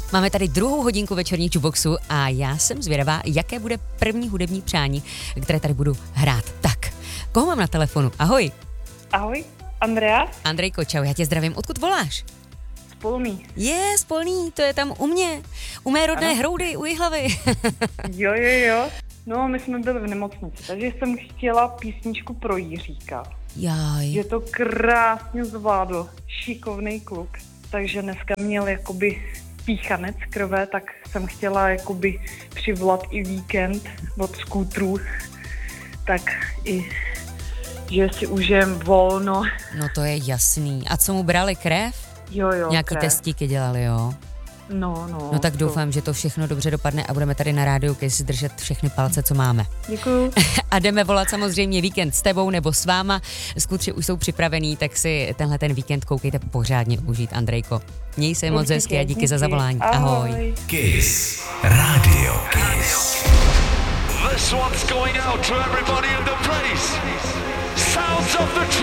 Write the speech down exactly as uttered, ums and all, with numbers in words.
Máme tady druhou hodinku večerní jukeboxu a já jsem zvědavá, jaké bude první hudební přání, které tady budu hrát. Tak, koho mám na telefonu? Ahoj. Ahoj, Andrea. Andrejko, čau, já tě zdravím. Odkud voláš? Spolný. Je, Spolný, to je tam u mě. U mé rodné ano. Hroudy, u Jihlavy. Jo, jo, jo. No, my jsme byli v nemocnici, takže jsem chtěla písničku pro Jiříka. Jaj. Je to krásně zvládl, šikovný kluk, takže dneska měl jakoby píchanec krve, tak jsem chtěla jakoby přivolat i víkend od skútrů, tak i, že si užijem volno. No to je jasný. A co mu brali, krev? Jo, jo, Nějaký krev. testíky dělali, jo? No, no. No tak to. doufám, že to všechno dobře dopadne a budeme tady na rádiu Kiss držet všechny palce, co máme. Děkuju. A jdeme volat samozřejmě víkend s tebou nebo s váma. Skutři už jsou připravený, tak si tenhle ten víkend koukejte pořádně užít, Andrejko. Měj se moc hezky a díky, díky za zavolání. Ahoj. Ahoj. Kiss Radio Kiss. This one's going out to everybody in the place. Sounds of the